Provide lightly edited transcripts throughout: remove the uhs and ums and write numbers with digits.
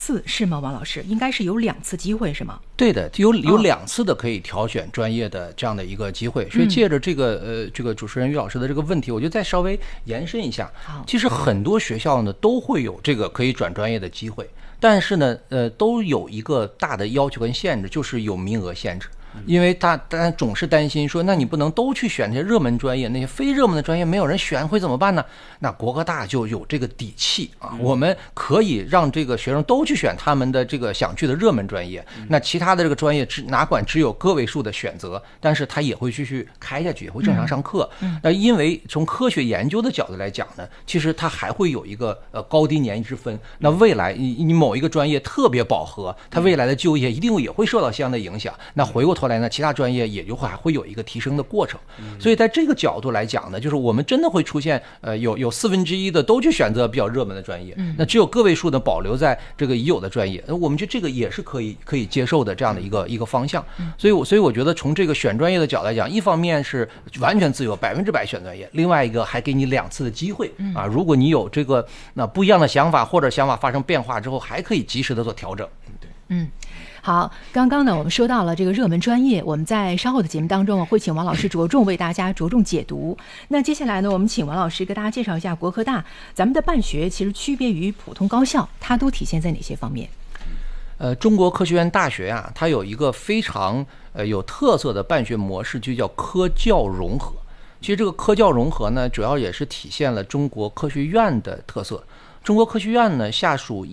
次是吗？王老师，应该是有2次机会是吗？ 对的，有2次的可以挑选专业的这样的一个机会，所以借着这个主持人于老师的这个问题，我就再稍微延伸一下。其实很多学校呢都会有这个可以转专业的机会，但是呢都有一个大的要求跟限制，就是有名额限制。因为大家总是担心说，那你不能都去选这些热门专业，那些非热门的专业没有人选会怎么办呢？那国科大就有这个底气啊，我们可以让这个学生都去选他们的这个想去的热门专业，那其他的这个专业哪管只有个位数的选择，但是他也会继续开下去，也会正常上课。那因为从科学研究的角度来讲呢，其实它还会有一个高低年级之分。那未来你某一个专业特别饱和，它未来的就业一定也会受到相应的影响。那回过头来呢，其他专业也就还会有一个提升的过程。所以在这个角度来讲呢，就是我们真的会出现有1/4的都去选择比较热门的专业，那只有个位数的保留在这个已有的专业，我们觉得这个也是可以接受的这样的一个方向。所以我觉得从这个选专业的角度来讲，一方面是完全自由100%选专业，另外一个还给你2次的机会啊。如果你有这个不一样的想法，或者想法发生变化之后，还可以及时的做调整。 好，刚刚呢我们说到了这个热门专业，我们在稍后的节目当中会请王老师着重为大家着重解读。那接下来呢，我们请王老师给大家介绍一下国科大，咱们的办学其实区别于普通高校，它都体现在哪些方面？ 中国科学院大学啊，它有一个非常有特色的办学模式，就叫科教融合。其实这个科教融合呢，主要也是体现了中国科学院的特色。中国科学院呢，下属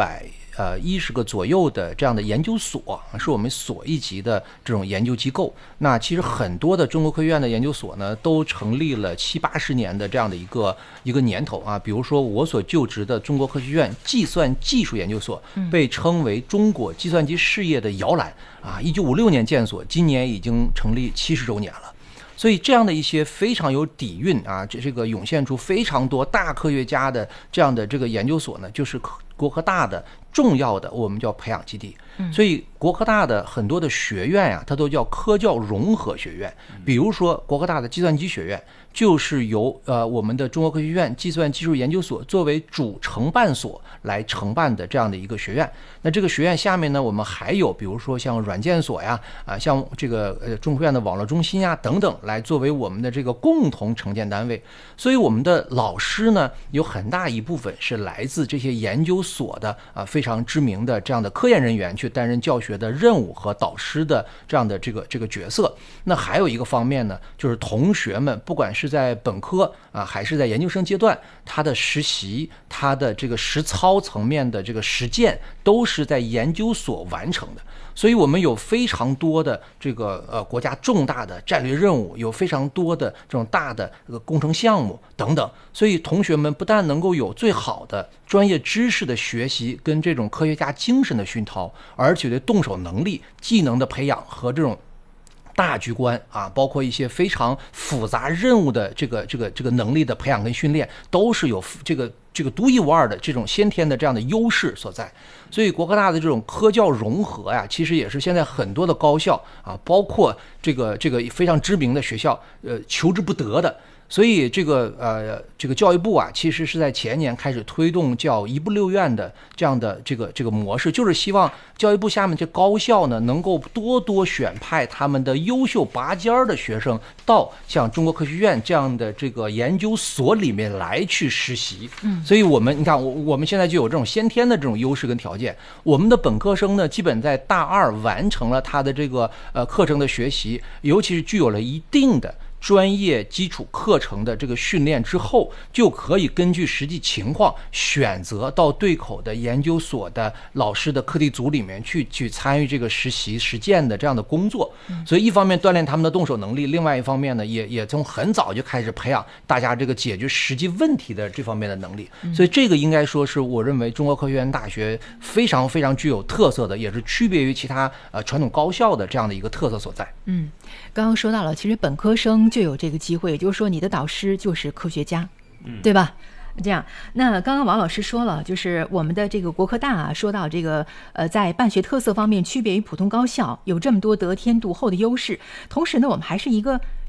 110个左右的这样的研究所，是我们所一级的这种研究机构。那其实很多的中国科学院的研究所呢，都成立了70、80年的这样的一个年头啊。比如说我所就职的中国科学院计算技术研究所，被称为中国计算机事业的摇篮啊。1956年建所，今年已经成立70周年了。所以这样的一些非常有底蕴啊，这个涌现出非常多大科学家的这样的这个研究所呢，就是国科大的重要的我们叫培养基地。所以国科大的很多的学院啊，它都叫科教融合学院。比如说国科大的计算机学院，就是由我们的中国科学院计算技术研究所作为主承办所来承办的这样的一个学院。那这个学院下面呢，我们还有比如说像软件所呀，像这个中科院的网络中心呀等等，来作为我们的这个共同承建单位。所以我们的老师呢，有很大一部分是来自这些研究所的非常知名的这样的科研人员，去担任教学的任务和导师的这样的这个角色。那还有一个方面呢，就是同学们不管是在本科还是在研究生阶段，他的实习，他的这个实操层面的这个实践，都是在研究所完成的。所以我们有非常多的这个国家重大的战略任务，有非常多的这种大的工程项目等等。所以同学们不但能够有最好的专业知识的学习跟这种科学家精神的熏陶，而且对动手能力、技能的培养和这种大局观啊，包括一些非常复杂任务的这个能力的培养跟训练，都是有这个独一无二的这种先天的这样的优势所在。所以国科大的这种科教融合呀，其实也是现在很多的高校啊，包括这个非常知名的学校求之不得的。所以这个教育部啊，其实是在前年开始推动叫一部六院的这样的这个模式，就是希望教育部下面这高校呢，能够多选派他们的优秀拔尖的学生到像中国科学院这样的这个研究所里面来去实习。所以你看我们现在就有这种先天的这种优势跟条件。我们的本科生呢，基本在大2完成了他的这个课程的学习，尤其是具有了一定的专业基础课程的这个训练之后，就可以根据实际情况选择到对口的研究所的老师的课题组里面去参与这个实习实践的这样的工作。所以一方面锻炼他们的动手能力，另外一方面呢，也从很早就开始培养大家这个解决实际问题的这方面的能力。所以这个应该说是我认为中国科学院大学非常非常具有特色的，也是区别于其他传统高校的这样的一个特色所在。 刚刚说到了，其实本科生就有这个机会，也就是说你的导师就是科学家，对吧？这样，那刚刚王老师说了，就是我们的这个国科大啊，说到这个在办学特色方面区别于普通高校，有这么多得天独厚的优势。同时呢，我们还是一个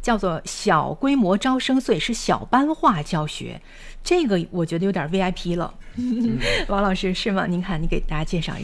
叫做小规模招生岁，是小班化教学。这个我觉得有点 VIP 了。王老师是吗？您看，你给大家介绍一下。